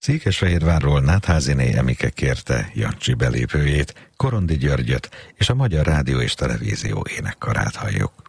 Székesfehérvárról Nátháziné Emike kérte Jancsi belépőjét, Korondi Györgyöt és a Magyar Rádió és Televízió énekkarát halljuk.